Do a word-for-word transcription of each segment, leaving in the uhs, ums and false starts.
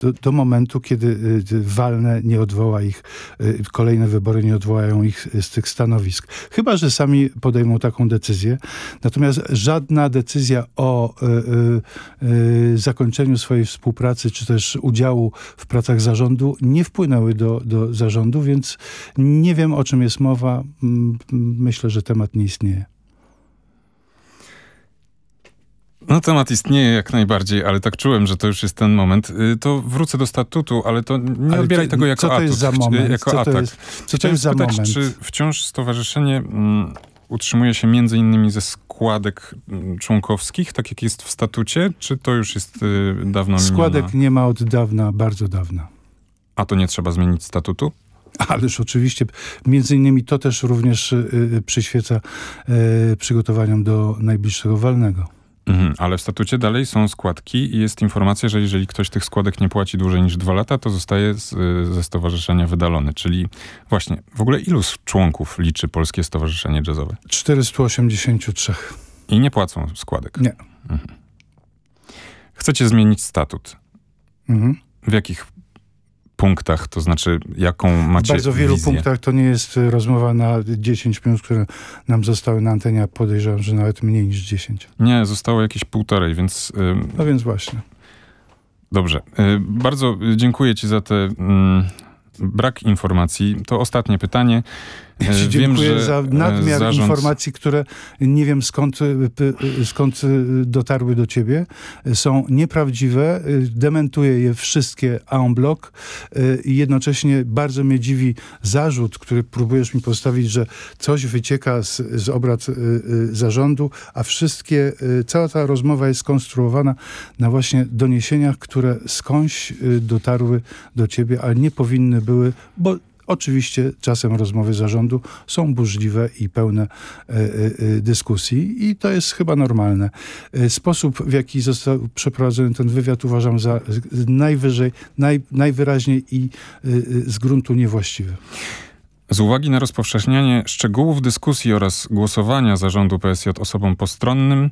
do, do momentu, kiedy y, walne nie odwoła ich, y, kolejne wybory nie odwołają ich z tych stanowisk. Chyba że sami podejmą taką decyzję. Natomiast żadna decyzja o y, y, y, zakończeniu swojej współpracy, czy też udziału w pracach zarządu nie wpłynęły do, do zarządu, więc nie wiem, o czym jest mowa. Myślę, że temat nie istnieje. No temat istnieje jak najbardziej, ale tak czułem, że to już jest ten moment. To wrócę do statutu, ale to nie ale odbieraj ty, tego jako co to atut. Jest za moment? Jako co atak. To jest, co to jest za spytać, moment? Czy wciąż stowarzyszenie mm, utrzymuje się między innymi ze składek mm, członkowskich, tak jak jest w statucie, czy to już jest y, dawno minione? Składek nie ma od dawna, bardzo dawna. A to nie trzeba zmienić statutu? Ależ oczywiście, między innymi to też również y, przyświeca y, przygotowaniom do najbliższego walnego. Mhm, ale w statucie dalej są składki i jest informacja, że jeżeli ktoś tych składek nie płaci dłużej niż dwa lata, to zostaje z, ze stowarzyszenia wydalony. Czyli właśnie, w ogóle ilu członków liczy Polskie Stowarzyszenie Jazzowe? czterysta osiemdziesiąt trzy. I nie płacą składek? Nie. Mhm. Chcecie zmienić statut. Mhm. W jakich punktach, to znaczy jaką macie W bardzo wielu wizję? punktach to nie jest rozmowa na dziesięć minut, które nam zostały na antenie, a podejrzewam, że nawet mniej niż dziesięć. Nie, zostało jakieś półtorej, więc... Yy, no więc właśnie. Dobrze. Yy, bardzo dziękuję ci za te yy, brak informacji. To ostatnie pytanie. Ja ci Wiem, dziękuję że za nadmiar zarząd... informacji, które nie wiem skąd, skąd dotarły do ciebie. Są nieprawdziwe. Dementuję je wszystkie en bloc. I jednocześnie bardzo mnie dziwi zarzut, który próbujesz mi postawić, że coś wycieka z, z obrad zarządu, a wszystkie, cała ta rozmowa jest skonstruowana na właśnie doniesieniach, które skądś dotarły do ciebie, ale nie powinny były, bo oczywiście czasem rozmowy zarządu są burzliwe i pełne y, y, dyskusji i to jest chyba normalne. Y, sposób, w jaki został przeprowadzony ten wywiad, uważam za najwyżej, naj, najwyraźniej i y, y, z gruntu niewłaściwy. Z uwagi na rozpowszechnianie szczegółów dyskusji oraz głosowania zarządu P S J osobom postronnym,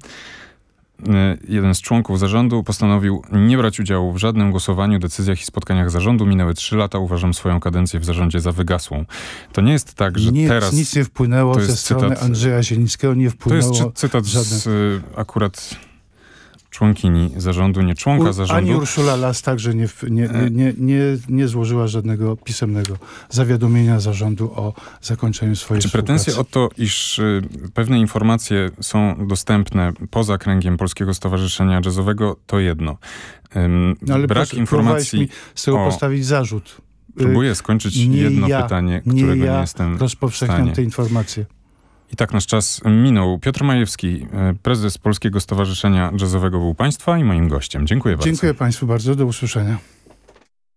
jeden z członków zarządu postanowił nie brać udziału w żadnym głosowaniu, decyzjach i spotkaniach zarządu. Minęły trzy lata. Uważam swoją kadencję w zarządzie za wygasłą. To nie jest tak, że nic, teraz... Nic nie wpłynęło ze strony cytat, Andrzeja Zielińskiego, nie wpłynęło... To jest cytat żadne... z y, akurat członkini zarządu, nie członka U, zarządu. Ani Urszula Las także nie, nie, nie, nie, nie, nie złożyła żadnego pisemnego zawiadomienia zarządu o zakończeniu swojej Czy współpracy. pretensje o to, iż y, pewne informacje są dostępne poza kręgiem Polskiego Stowarzyszenia Jazzowego, to jedno. Ym, no, ale brak proszę, informacji... mi z tego o, postawić zarzut. Próbuję skończyć nie jedno ja, pytanie, nie którego ja nie jestem rozpowszechniam te informacje. I tak nasz czas minął. Piotr Majewski, prezes Polskiego Stowarzyszenia Jazzowego, był państwa i moim gościem. Dziękuję bardzo. Dziękuję państwu bardzo. Do usłyszenia.